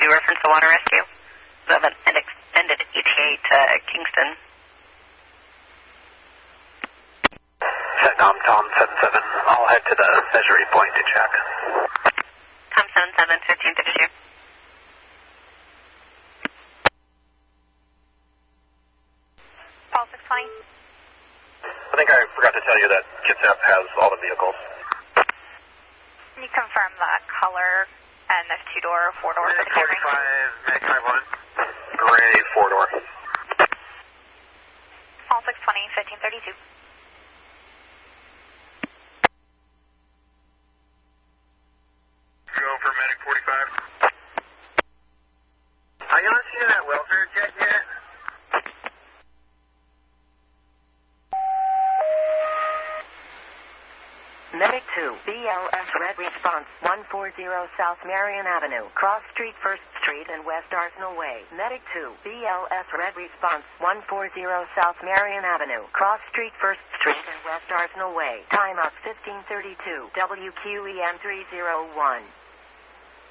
reference to water rescue. We have an extended ETA to Kingston. CENTCOM, Tom 77. I'll head to the measuring point to check. Tom 77, 1532. Paul 620. I think I forgot to tell you that Kitsap has all the vehicles. Can you confirm the color and if 2-door or 4-door for the Camry? 45, Mag 51. Gray 4-door. Paul 620, 1532. Go for Medic 45. Are you on seeing that welfare jet yet? Medic 2, BLS Red Response, 140 South Marion Avenue, Cross Street, 1st Street, and West Arsenal Way. Medic 2, BLS Red Response, 140 South Marion Avenue, Cross Street, 1st Street, and West Arsenal Way. Timeout 1532, WQEM 301.